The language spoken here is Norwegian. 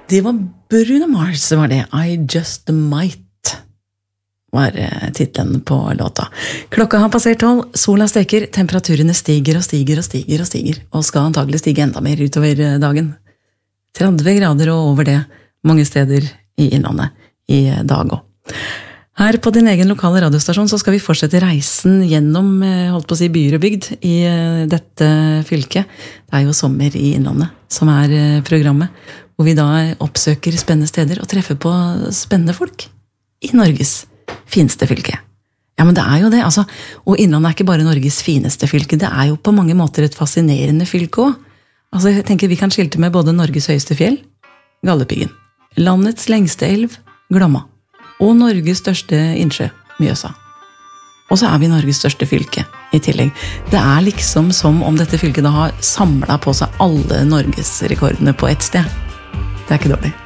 Det var Bruno Mars, var det. I Just Might var titlen på låta. Klokka har passert 12, sola steker, temperaturene stiger og stiger og stiger og stiger, og skal antagelig stige enda mer utover dagen. 30 grader og over det mange steder i innlandet i dag også. Her på din egen lokale radiostasjon så skal vi fortsette reisen gjennom, holdt på å si, byer og bygd i dette fylket. Det jo sommer i innlandet som programmet, hvor vi da oppsøker spennende steder og treffer på spennende folk i Norges fineste fylke. Ja, men det jo det, altså. Og innlandet ikke bare Norges fineste fylke, det jo på mange måter et fascinerende fylke også. Altså, jeg tenker vi kan skilte med både Norges høyeste fjell, Galdhøpiggen, landets lengste elv, Glomma, og Norges største innsjø, Mjøsa. Og så vi Norges største fylke i tillegg. Det liksom som om dette fylket da har samlet på seg alle Norges rekordene på ett sted. Det ikke dårlig.